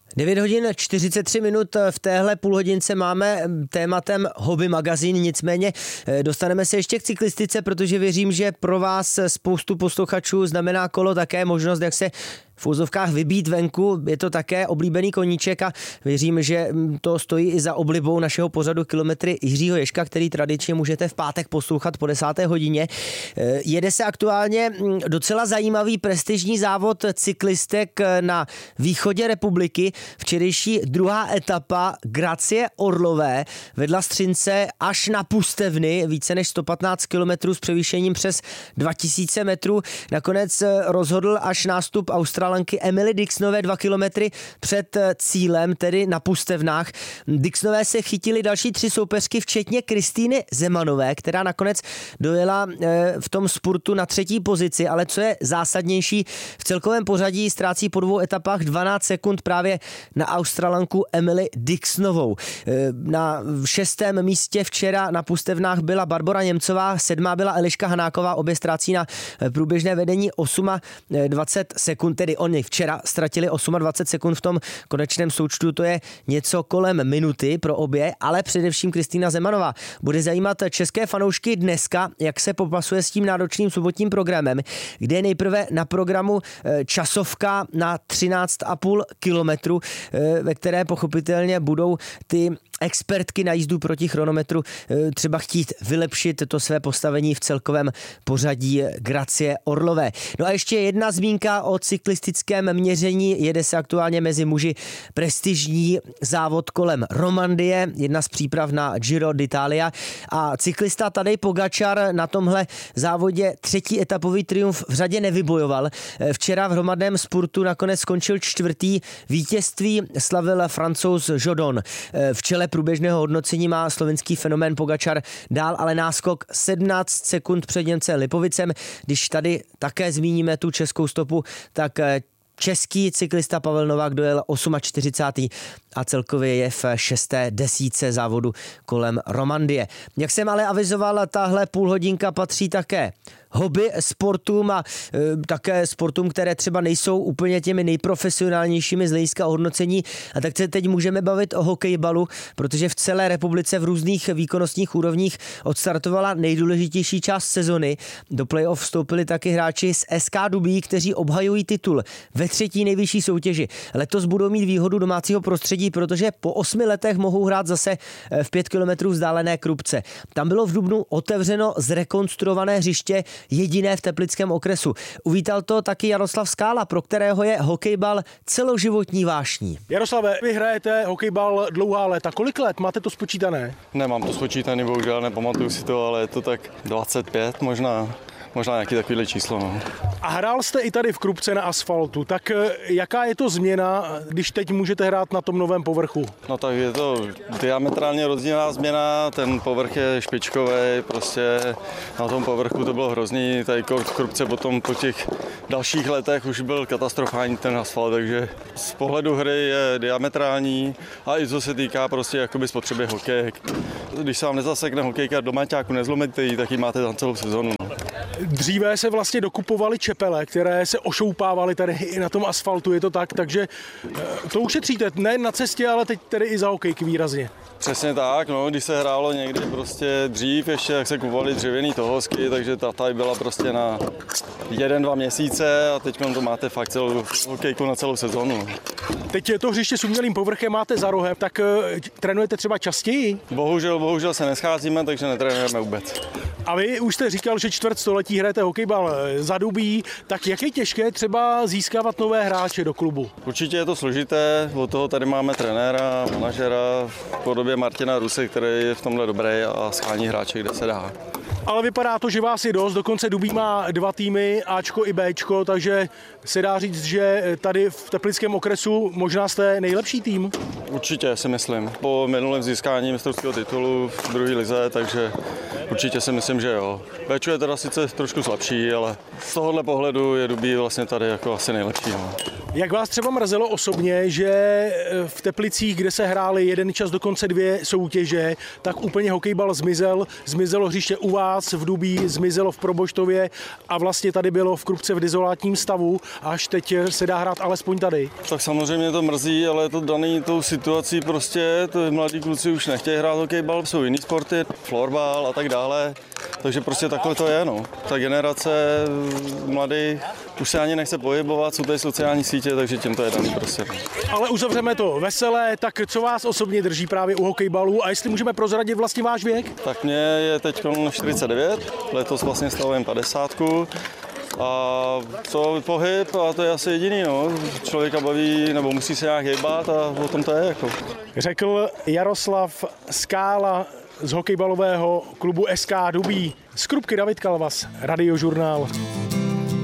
9 hodin 43 minut v téhle půlhodince máme tématem hobby magazín, nicméně dostaneme se ještě k cyklistice, protože věřím, že pro vás spoustu posluchačů znamená kolo také možnost, jak se v úzovkách vybít venku. Je to také oblíbený koníček a věřím, že to stojí i za oblibou našeho pořadu Kilometry Jiřího Ježka, který tradičně můžete v pátek poslouchat po 10. hodině. Jede se aktuálně docela zajímavý prestižní závod cyklistek na východě republiky. Včerejší druhá etapa Gracie Orlové vedla Střince až na Pustevny, více než 115 km s převýšením přes 2000 metrů. Nakonec rozhodl až nástup Australanky Emily Dixonové 2 kilometry před cílem, tedy na Pustevnách. Dixonové se chytili další 3 soupeřky, včetně Kristýny Zemanové, která nakonec dojela v tom spurtu na 3. pozici, ale co je zásadnější, v celkovém pořadí ztrácí po 2 etapách 12 sekund právě na Australanku Emily Dixonovou. Na 6. místě včera na Pustevnách byla Barbora Němcová, 7. byla Eliška Hanáková, obě ztrácí na průběžné vedení 28 sekund, tedy oni včera ztratili 28 sekund v tom konečném součtu, to je něco kolem minuty pro obě, ale především Kristýna Zemanová. Bude zajímat české fanoušky dneska, jak se popasuje s tím náročným sobotním programem, kde je nejprve na programu časovka na 13,5 kilometru, ve které pochopitelně budou ty expertky na jízdu proti chronometru třeba chtít vylepšit to své postavení v celkovém pořadí Gracie Orlové. No a ještě jedna zmínka o cyklistickém měření. Jede se aktuálně mezi muži prestižní závod kolem Romandie, jedna z příprav na Giro d'Italia a cyklista Tadej Pogačar na tomhle závodě 3. etapový triumf v řadě nevybojoval. Včera v hromadném spurtu nakonec skončil 4. vítězství slavil Francouz Jodon. V čele průběžného hodnocení má slovenský fenomén Pogačar dál ale náskok 17 sekund před Němcem Lipovicem. Když tady také zmíníme tu českou stopu, tak český cyklista Pavel Novák dojel 48. a celkově je v 6. desítce závodu kolem Romandie. Jak jsem ale avizoval, tahle půlhodinka patří také hobby sportům a také sportům, které třeba nejsou úplně těmi nejprofesionálnějšími z hlediska hodnocení. A tak se teď můžeme bavit o hokejbalu, protože v celé republice v různých výkonnostních úrovních odstartovala nejdůležitější část sezony. Do playoff vstoupili taky hráči z SK Dubí, kteří obhajují titul ve 3. nejvyšší soutěži. Letos budou mít výhodu domácího prostředí, protože po 8 letech mohou hrát zase v 5 kilometrů vzdálené Krupce. Tam bylo v dubnu otevřeno zrekonstruované hřiště, jediné v Teplickém okresu. Uvítal to taky Jaroslav Skála, pro kterého je hokejbal celoživotní vášní. Jaroslave, vy hrajete hokejbal dlouhá léta. Kolik let? Máte to spočítané? Nemám to spočítané, bohužel nepamatuju si to, ale je to tak 25 možná. Možná nějaký takovýhle číslo. No. A hrál jste i tady v Krupce na asfaltu, tak jaká je to změna, když teď můžete hrát na tom novém povrchu? No tak je to diametrálně rozdílná změna, ten povrch je špičkový, prostě na tom povrchu to bylo hrozný, tady v Krupce potom po těch dalších letech už byl katastrofální ten asfalt, takže z pohledu hry je diametrální a i co se týká prostě jakoby spotřeby hokejek. Když se vám nezasekne hokejka do maťáku, nezlomíte ji, tak ji máte tam celou sezonu. No. Dříve se vlastně dokupovaly čepele, které se ošoupávaly tady i na tom asfaltu, je to tak, takže to ušetříte, ne na cestě, ale teď tedy i za hokejky výrazně. Přesně tak, no, když se hrálo někdy prostě dřív, ještě jak se kupovaly dřevěný tohosky, takže ta tady byla prostě na 1-2 měsíce a teď to máte fakt celou hokejku na celou sezonu. Teď je to hřiště s umělým povrchem máte za rohem, tak trénujete třeba častěji? Bohužel se nescházíme, takže netrénujeme vůbec. A vy už jste říkal, že čtvrtstoletí hrajete hokejbal za Dubí, tak jak je těžké třeba získávat nové hráče do klubu? Určitě je to složité, od toho tady máme trenéra, manažera v podobě Martina Ruse, který je v tomhle dobrý a schání hráče, kde se dá. Ale vypadá to, že vás je dost, dokonce Dubí má 2 týmy, Ačko i Bčko, takže se dá říct, že tady v Teplickém okresu možná jste nejlepší tým? Určitě si myslím. Po minulém získání mistrovského titulu v druhé lize, takže určitě si myslím, že jo. Bčko je teda sice trošku slabší, ale z tohohle pohledu je Dubí vlastně tady jako asi nejlepší. No. Jak vás třeba mrzelo osobně, že v Teplicích, kde se hrály jeden čas dokonce 2 soutěže, tak úplně hokejbal zmizelo hřiště u vás vás v Dubí zmizelo v Proboštově a vlastně tady bylo v Krupce v dezolátním stavu, až teď se dá hrát alespoň tady. Tak samozřejmě to mrzí, ale je to daný tou situací prostě, to mladí kluci už nechtějí hrát hokejbal, jsou jiný sporty, florbal a tak dále, takže prostě takhle to je, no. Ta generace mladých už se ani nechce pohybovat, jsou tady sociální sítě, takže tím to je daný prostě. Ale uzavřeme to veselé, tak co vás osobně drží právě u hokejbalu a jestli můžeme prozradit vlastně váš věk? Tak mě je teď 49, letos vlastně stavím 50. A to pohyb, a to je asi jediný, no. Člověka baví, nebo musí se nějak hejbat a o tom to je, jako. Řekl Jaroslav Skála z hokejbalového klubu SK Dubí. Z Krupky David Kalvas, Radiožurnál.